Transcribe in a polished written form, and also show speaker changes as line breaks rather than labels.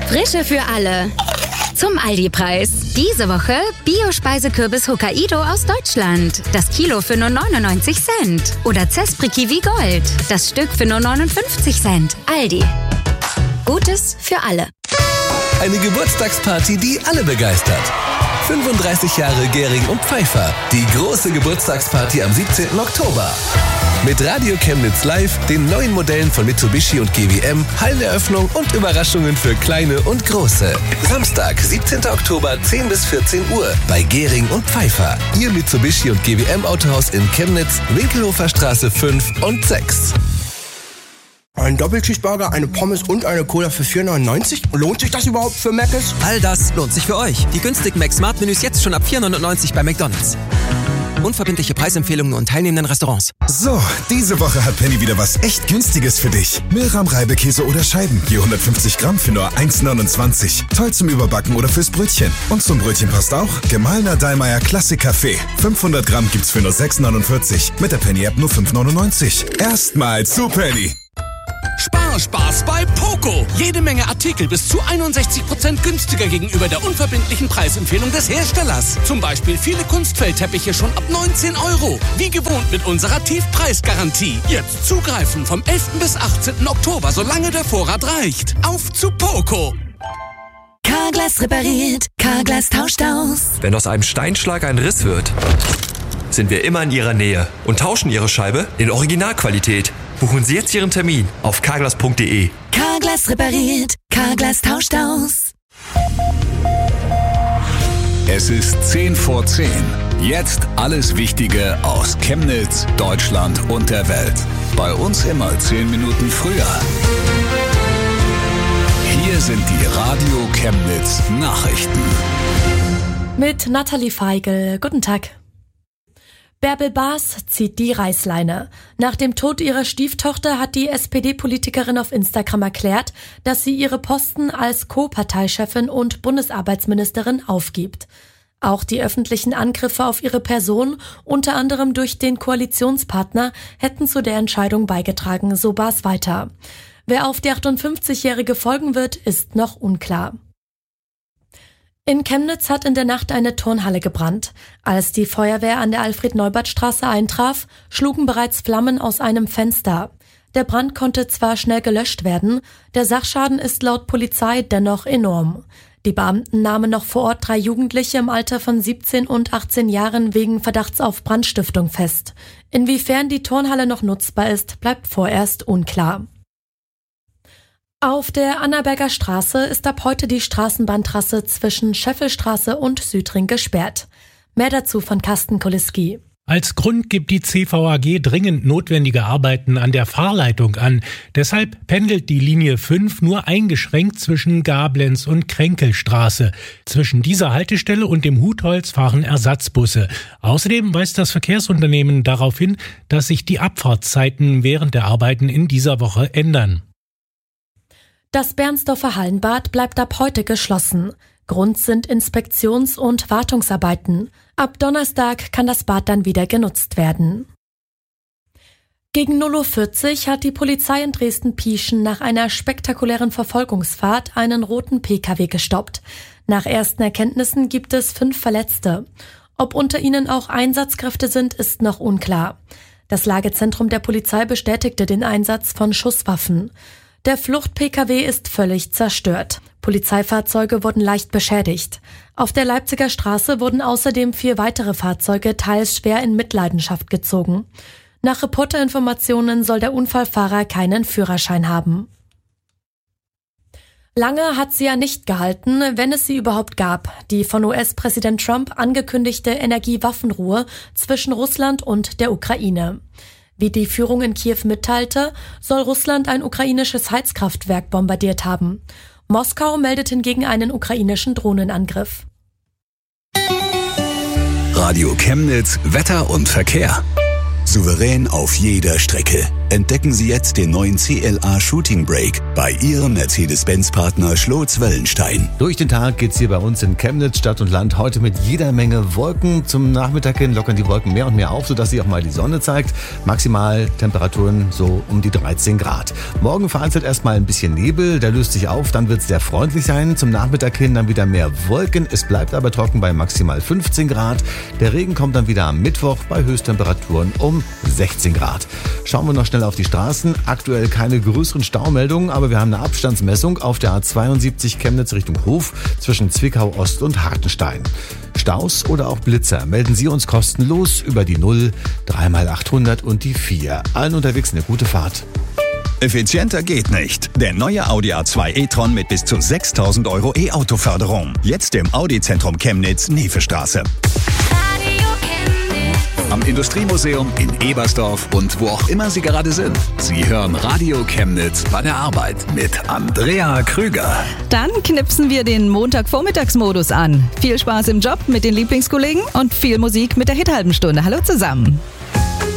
Frische für alle. Zum Aldi-Preis. Diese Woche Bio-Speisekürbis Hokkaido aus Deutschland. Das Kilo für nur 99 Cent. Oder Zespriki Gold. Das Stück für nur 59 Cent. Aldi. Gutes für alle.
Eine Geburtstagsparty, die alle begeistert. 35 Jahre Gehring und Pfeiffer. Die große Geburtstagsparty am 17. Oktober. Mit Radio Chemnitz Live, den neuen Modellen von Mitsubishi und GWM, Halleneröffnung und Überraschungen für Kleine und Große. Samstag, 17. Oktober, 10 bis 14 Uhr bei Gehring und Pfeiffer. Ihr Mitsubishi und GWM Autohaus in Chemnitz, Winkelhofer Straße 5 und 6.
Ein Doppelcheeseburger, eine Pommes und eine Cola für 4,99? Lohnt sich das überhaupt für Mc's?
All das lohnt sich für euch. Die günstigen Mac-Smart-Menüs jetzt schon ab 4,99 bei McDonald's. Unverbindliche Preisempfehlungen und teilnehmenden Restaurants.
So, diese Woche hat Penny wieder was echt Günstiges für dich. Milram-Reibekäse oder Scheiben. Je 150 Gramm für nur 1,29. Toll zum Überbacken oder fürs Brötchen. Und zum Brötchen passt auch gemahlener Dallmayr Klassik Kaffee. 500 Gramm gibt's für nur 6,49. Mit der Penny-App nur 5,99. Erstmals zu Penny.
Spaß bei Poco. Jede Menge Artikel bis zu 61% günstiger gegenüber der unverbindlichen Preisempfehlung des Herstellers. Zum Beispiel viele Kunstfellteppiche schon ab 19 €. Wie gewohnt mit unserer Tiefpreisgarantie. Jetzt zugreifen vom 11. bis 18. Oktober, solange der Vorrat reicht. Auf zu Poco.
Carglass repariert, Carglass tauscht aus.
Wenn aus einem Steinschlag ein Riss wird, sind wir immer in Ihrer Nähe und tauschen Ihre Scheibe in Originalqualität. Buchen Sie jetzt Ihren Termin auf carglass.de.
Carglass repariert, Carglass tauscht aus.
Es ist 10 vor 10. Jetzt alles Wichtige aus Chemnitz, Deutschland und der Welt. Bei uns immer 10 Minuten früher. Hier sind die Radio Chemnitz Nachrichten.
Mit Nathalie Feigl. Guten Tag. Bärbel Baas zieht die Reißleine. Nach dem Tod ihrer Stieftochter hat die SPD-Politikerin auf Instagram erklärt, dass sie ihre Posten als Co-Parteichefin und Bundesarbeitsministerin aufgibt. Auch die öffentlichen Angriffe auf ihre Person, unter anderem durch den Koalitionspartner, hätten zu der Entscheidung beigetragen, so Baas weiter. Wer auf die 58-Jährige folgen wird, ist noch unklar. In Chemnitz hat in der Nacht eine Turnhalle gebrannt. Als die Feuerwehr an der Alfred-Neubert-Straße eintraf, schlugen bereits Flammen aus einem Fenster. Der Brand konnte zwar schnell gelöscht werden, der Sachschaden ist laut Polizei dennoch enorm. Die Beamten nahmen noch vor Ort 3 Jugendliche im Alter von 17 und 18 Jahren wegen Verdachts auf Brandstiftung fest. Inwiefern die Turnhalle noch nutzbar ist, bleibt vorerst unklar. Auf der Annaberger Straße ist ab heute die Straßenbahntrasse zwischen Scheffelstraße und Südring gesperrt. Mehr dazu von Carsten Koliski.
Als Grund gibt die CVAG dringend notwendige Arbeiten an der Fahrleitung an. Deshalb pendelt die Linie 5 nur eingeschränkt zwischen Gablenz und Kränkelstraße. Zwischen dieser Haltestelle und dem Hutholz fahren Ersatzbusse. Außerdem weist das Verkehrsunternehmen darauf hin, dass sich die Abfahrtszeiten während der Arbeiten in dieser Woche ändern.
Das Bernsdorfer Hallenbad bleibt ab heute geschlossen. Grund sind Inspektions- und Wartungsarbeiten. Ab Donnerstag kann das Bad dann wieder genutzt werden. Gegen 0:40 Uhr hat die Polizei in Dresden-Pieschen nach einer spektakulären Verfolgungsfahrt einen roten Pkw gestoppt. Nach ersten Erkenntnissen gibt es 5 Verletzte. Ob unter ihnen auch Einsatzkräfte sind, ist noch unklar. Das Lagezentrum der Polizei bestätigte den Einsatz von Schusswaffen. Der Flucht-Pkw ist völlig zerstört. Polizeifahrzeuge wurden leicht beschädigt. Auf der Leipziger Straße wurden außerdem 4 weitere Fahrzeuge teils schwer in Mitleidenschaft gezogen. Nach Reporterinformationen soll der Unfallfahrer keinen Führerschein haben. Lange hat sie ja nicht gehalten, wenn es sie überhaupt gab. Die von US-Präsident Trump angekündigte Energiewaffenruhe zwischen Russland und der Ukraine. Wie die Führung in Kiew mitteilte, soll Russland ein ukrainisches Heizkraftwerk bombardiert haben. Moskau meldet hingegen einen ukrainischen Drohnenangriff.
Radio Chemnitz, Wetter und Verkehr. Souverän auf jeder Strecke. Entdecken Sie jetzt den neuen CLA Shooting Brake bei Ihrem Mercedes-Benz-Partner Schlotz-Wellenstein.
Durch den Tag geht's hier bei uns in Chemnitz, Stadt und Land, heute mit jeder Menge Wolken. Zum Nachmittag hin lockern die Wolken mehr und mehr auf, sodass sich auch mal die Sonne zeigt. Maximal Temperaturen so um die 13 Grad. Morgen vereinzelt erstmal ein bisschen Nebel, der löst sich auf, dann wird's sehr freundlich sein. Zum Nachmittag hin dann wieder mehr Wolken. Es bleibt aber trocken bei maximal 15 Grad. Der Regen kommt dann wieder am Mittwoch bei Höchsttemperaturen um 16 Grad. Schauen wir noch schnell auf die Straßen. Aktuell keine größeren Staumeldungen, aber wir haben eine Abstandsmessung auf der A72 Chemnitz Richtung Hof zwischen Zwickau Ost und Hartenstein. Staus oder auch Blitzer melden Sie uns kostenlos über die 0, 3x800 und die 4. Allen unterwegs eine gute Fahrt.
Effizienter geht nicht. Der neue Audi A2 e-tron mit bis zu 6.000 € E-Auto-Förderung. Jetzt im Audi-Zentrum Chemnitz, Nevestraße.
Am Industriemuseum in Ebersdorf und wo auch immer Sie gerade sind. Sie hören Radio Chemnitz bei der Arbeit mit Andrea Krüger.
Dann knipsen wir den Montagvormittagsmodus an. Viel Spaß im Job mit den Lieblingskollegen und viel Musik mit der Hit-Halben Stunde. Hallo zusammen.